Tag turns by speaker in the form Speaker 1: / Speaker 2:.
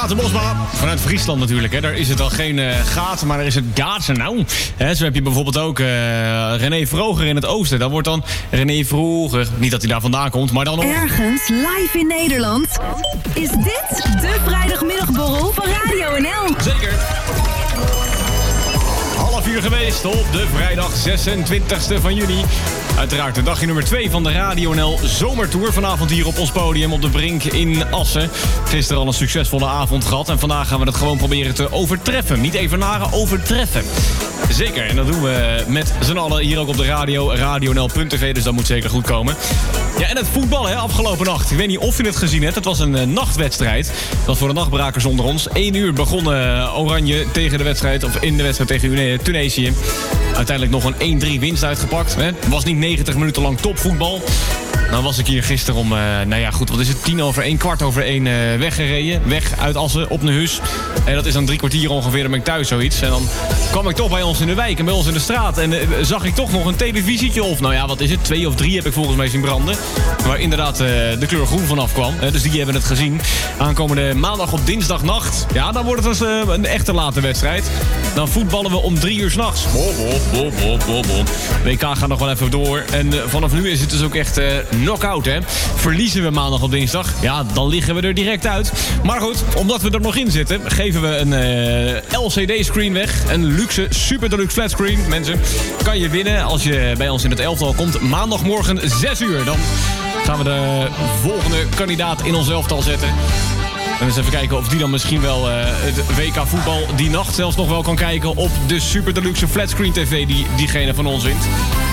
Speaker 1: Renate Bosma, vanuit Friesland natuurlijk. Hè. Daar is het dan geen gaat, maar daar is het gaatsen. Nou, zo heb je bijvoorbeeld ook René Vroger in het oosten. Dat wordt dan René Vroger. Niet dat hij daar vandaan komt, maar dan nog...
Speaker 2: Ergens live in Nederland is dit de vrijdagmiddagborrel van Radio NL.
Speaker 1: Zeker. 3:30 geweest op de vrijdag 26e van juni. Uiteraard de dagje nummer 2 van de Radio NL Zomertour. Vanavond hier op ons podium op de Brink in Assen. Gisteren al een succesvolle avond gehad. En vandaag gaan we het gewoon proberen te overtreffen. Niet evenaren, overtreffen. Zeker, en dat doen we met z'n allen hier ook op de radio. RadioNL.tv, dus dat moet zeker goed komen. Ja, en het voetbal, hè, afgelopen nacht. Ik weet niet of je het gezien hebt. Het was een nachtwedstrijd. Dat was voor de nachtbrakers onder ons. 1 uur begon Oranje tegen de wedstrijd, of in de wedstrijd tegen Tunesië. Uiteindelijk nog een 1-3 winst uitgepakt. Hè. Het was niet 90 minuten lang topvoetbal. Nou was ik hier gisteren om, wat is het? 1:15, 1:15 weggereden. Weg uit Assen, op naar huis. En dat is dan 3 kwartier ongeveer, dan ben ik thuis zoiets. En dan kwam ik toch bij ons in de wijk en bij ons in de straat. En zag ik toch nog een televisietje of, 2 of 3 heb ik volgens mij zien branden. Waar inderdaad de kleur groen vanaf kwam. Dus die hebben het gezien. Aankomende maandag op dinsdagnacht. Ja, dan wordt het dus een echte late wedstrijd. Dan voetballen we om 3 uur 's nachts. WK gaat nog wel even door. En vanaf nu is het dus ook echt knock-out, hè. Verliezen we maandag op dinsdag, ja, dan liggen we er direct uit. Maar goed, omdat we er nog in zitten, geven we een LCD-screen weg. Een luxe, super deluxe flatscreen. Mensen, kan je winnen als je bij ons in het elftal komt. Maandagmorgen 6 uur. Dan gaan we de volgende kandidaat in ons elftal zetten. En eens even kijken of die dan misschien wel het WK voetbal die nacht zelfs nog wel kan kijken op de super deluxe flatscreen TV die diegene van ons wint.